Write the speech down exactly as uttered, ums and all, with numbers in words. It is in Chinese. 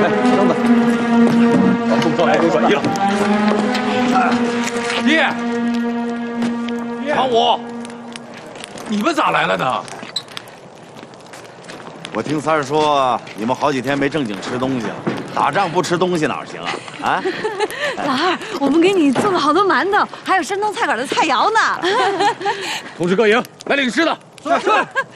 等等， 动作不能转移了。 爹，唐武，你们咋来了呢？ 我听三儿说，你们好几天没正经吃东西了，打仗不吃东西哪行啊？啊！ 老二，我们给你做了好多馒头，还有山东菜馆的菜肴呢。 同志各营，来领吃的。 是。